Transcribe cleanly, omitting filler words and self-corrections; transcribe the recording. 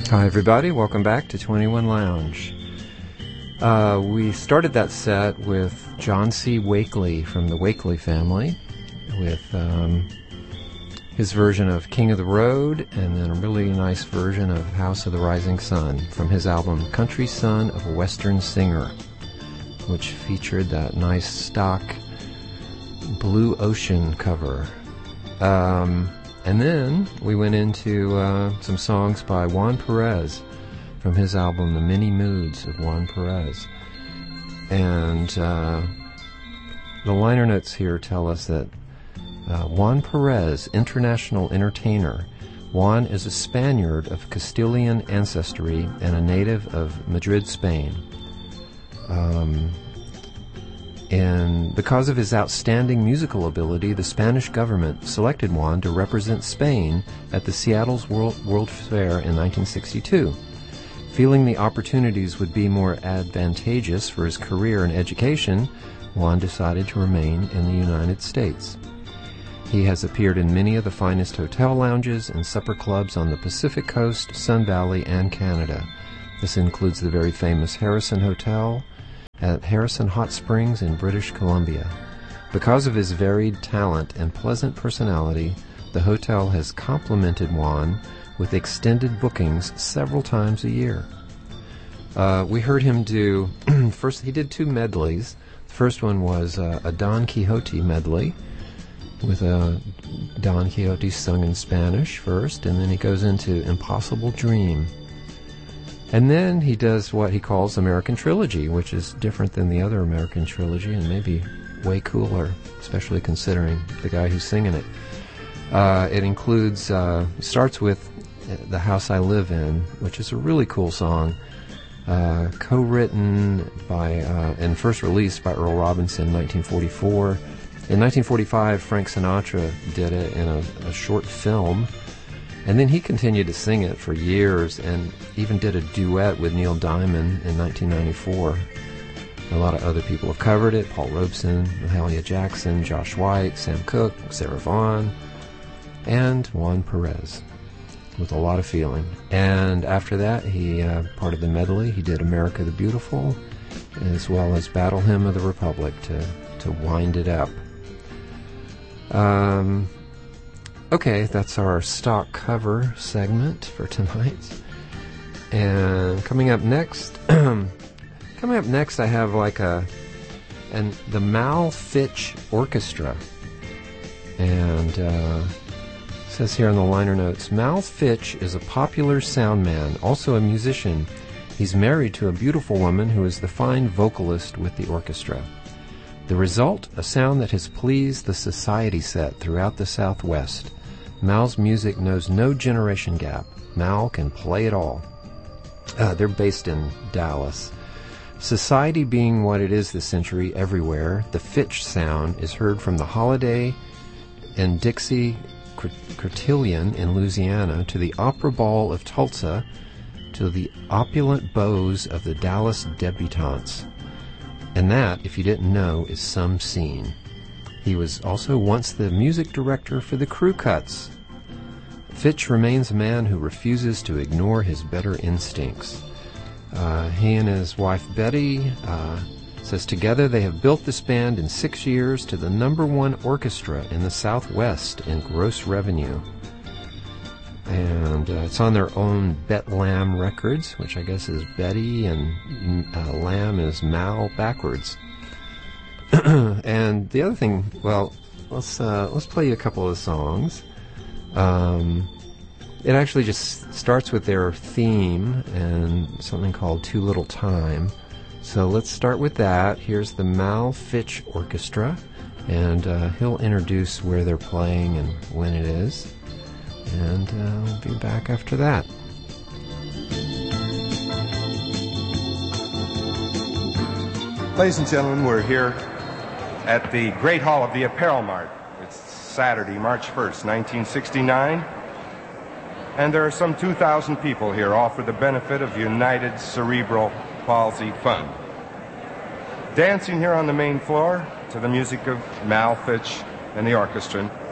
Hi, everybody. Welcome back to 21 Lounge. We started that set with John C. Wakely from the Wakely family with his version of King of the Road, and then a really nice version of House of the Rising Sun from his album Country Son of a Western Singer, which featured that nice stock Blue Ocean cover. And then we went into some songs by Juan Perez from his album The Many Moods of Juan Perez. And the liner notes here tell us that Juan Perez, international entertainer. Juan is a Spaniard of Castilian ancestry and a native of Madrid, Spain. And because of his outstanding musical ability, the Spanish government selected Juan to represent Spain at the Seattle's World Fair in 1962. Feeling the opportunities would be more advantageous for his career and education, Juan decided to remain in the United States. He has appeared in many of the finest hotel lounges and supper clubs on the Pacific Coast, Sun Valley, and Canada. This includes the very famous Harrison Hotel at Harrison Hot Springs in British Columbia. Because of his varied talent and pleasant personality, the hotel has complimented Juan with extended bookings several times a year. We heard him do, first he did two medleys. The first one was a Don Quixote medley, with a Don Quixote sung in Spanish first, and then he goes into Impossible Dream. And then he does what he calls American Trilogy, which is different than the other American Trilogy and maybe way cooler, especially considering the guy who's singing it. It includes, starts with The House I Live In, which is a really cool song, co-written by, and first released by Earl Robinson in 1944. In 1945, Frank Sinatra did it in a short film. And then he continued to sing it for years and even did a duet with Neil Diamond in 1994. A lot of other people have covered it. Paul Robeson, Mahalia Jackson, Josh White, Sam Cooke, Sarah Vaughan, and Juan Perez, with a lot of feeling. And after that, he, part of the medley, he did America the Beautiful, as well as Battle Hymn of the Republic to wind it up. Okay, that's our stock cover segment for tonight. And coming up next, I have like the Mal Fitch Orchestra. And it says here in the liner notes, Mal Fitch is a popular sound man, also a musician. He's married to a beautiful woman who is the fine vocalist with the orchestra. The result, a sound that has pleased the society set throughout the Southwest. Mal's music knows no generation gap. Mal can play it all. They're based in Dallas. Society being what it is this century everywhere, the Fitch sound is heard from the Holiday and Dixie Cotillion in Louisiana to the Opera Ball of Tulsa to the opulent beaux of the Dallas debutantes. And that, if you didn't know, is some scene. He was also once the music director for the Crew Cuts. Fitch remains a man who refuses to ignore his better instincts. He and his wife Betty says together they have built this band in 6 years to the #1 orchestra in the Southwest in gross revenue. And it's on their own Bet Lamb Records, which I guess is Betty, and Lamb is Mal backwards. And the other thing, well, let's play you a couple of songs. It actually just starts with their theme and something called Too Little Time. So let's start with that. Here's the Mal Fitch Orchestra, and he'll introduce where they're playing and when it is. And we'll be back after that. Ladies and gentlemen, we're here at the Great Hall of the Apparel Mart. It's Saturday, March 1st, 1969. And there are some 2,000 people here, all for the benefit of United Cerebral Palsy Fund. Dancing here on the main floor to the music of Mal Fitch and the orchestra